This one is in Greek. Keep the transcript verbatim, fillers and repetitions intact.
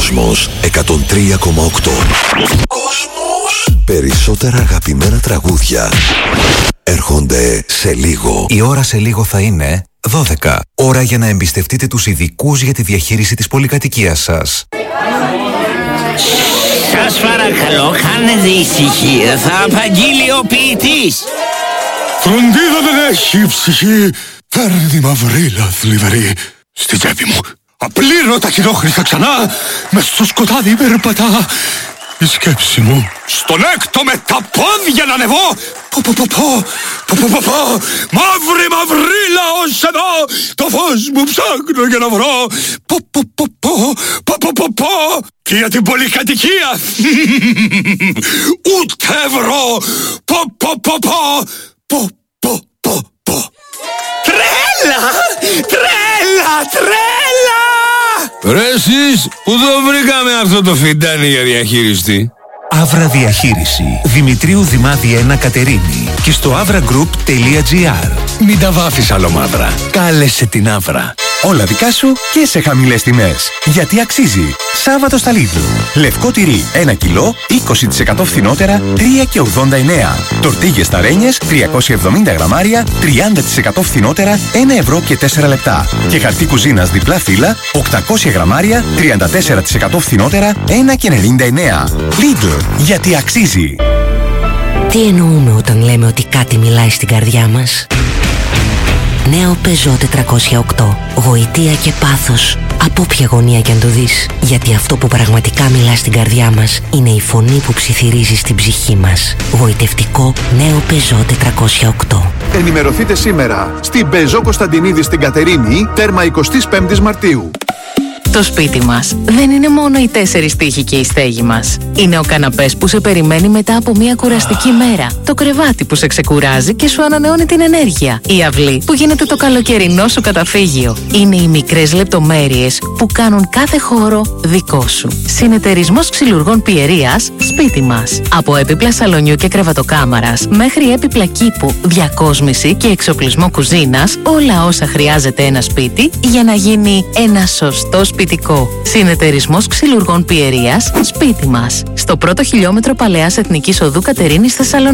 Κόσμος εκατόν τρία κόμμα οκτώ. Κόσμος. Περισσότερα αγαπημένα τραγούδια έρχονται σε λίγο. Η ώρα σε λίγο θα είναι δώδεκα. Ώρα για να εμπιστευτείτε τους ειδικούς για τη διαχείριση της πολυκατοικίας σας. Σας παρακαλώ, κάνετε ησυχία. Θα απαγγείλει ο ποιητής. Φροντίδα δεν έχει ψυχή. Φέρνει μαυρίλα θλιβερή στη τσέπη μου. Απλήρωτα χειρόχρηστα ξανά. Μες στο σκοτάδι περπατά η σκέψη μου. Στον έκτο με τα πόδια να ανεβώ. Πω πω πω πω πω πω πω πω. Μαύρη μαυρίλα ως εδώ. Το φως μου ψάχνω για να βρω. Πω πω πω πω πω πω πω πω. Και για την πολυκατοικία ούτε ευρώ. Πω πω πω πω πω πω πω πω. Τρέλα! Τρέλα! Τρέλα! Ρε εσείς, πού το βρήκαμε αυτό το φιντάνι για διαχείριστη? Αύρα Διαχείριση. Δημητρίου Δημάδη ένα Κατερίνη. Και στο avragroup τελεία gr. Μην τα βάφεις άλλο μαύρα. Κάλεσε την Αύρα. Όλα δικά σου και σε χαμηλές τιμές. Γιατί αξίζει. Σάββατο στα Lidl. Λευκό τυρί ένα κιλό, είκοσι τοις εκατό φθηνότερα, τρία και ογδόντα εννέα. Τορτίγες ταρένιες, τριακόσια εβδομήντα γραμμάρια, τριάντα τοις εκατό φθηνότερα, ένα ευρώ και τέσσερα λεπτά. Και χαρτί κουζίνας διπλά φύλλα, οκτακόσια γραμμάρια, τριάντα τέσσερα τοις εκατό φθηνότερα, ένα και ενενήντα εννέα. Lidl. Γιατί αξίζει. Τι εννοούμε όταν λέμε ότι κάτι μιλάει στην καρδιά μας? Νέο Peugeot τετρακόσια οκτώ. Γοητεία και πάθος. Από όποια γωνία κι αν το δεις. Γιατί αυτό που πραγματικά μιλά στην καρδιά μας είναι η φωνή που ψιθυρίζει στην ψυχή μας. Γοητευτικό νέο Peugeot τετρακόσια οκτώ. Ενημερωθείτε σήμερα στην Peugeot Κωνσταντινίδη στην Κατερίνη, τέρμα εικοστή πέμπτη Μαρτίου. Το σπίτι μας δεν είναι μόνο οι τέσσερις τοίχοι και η στέγη μας. Είναι ο καναπές που σε περιμένει μετά από μια κουραστική μέρα. Το κρεβάτι που σε ξεκουράζει και σου ανανεώνει την ενέργεια. Η αυλή που γίνεται το καλοκαιρινό σου καταφύγιο. Είναι οι μικρές λεπτομέρειες που κάνουν κάθε χώρο δικό σου. Συνεταιρισμός ξυλουργών Πιερίας, σπίτι μας. Από έπιπλα σαλονιού και κρεβατοκάμαρας μέχρι έπιπλα κήπου, διακόσμηση και εξοπλισμό κουζίνας, όλα όσα χρειάζεται ένα σπίτι για να γίνει ένα σωστό σπίτι. Συνεταιρισμός ξυλουργών Πιερίας, σπίτι μας. Στο πρώτο χιλιόμετρο Παλαιάς Εθνικής Οδού Κατερίνης Θεσσαλονίκης.